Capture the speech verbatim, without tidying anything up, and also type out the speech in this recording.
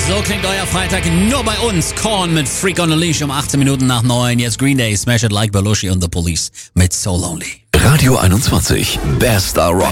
So klingt euer Freitag nur bei uns. Korn mit Freak on a Leash um achtzehn Minuten nach neun. Jetzt Green Day, Smash It Like Belushi und The Police mit So Lonely. Radio einundzwanzig, Best Star Rock.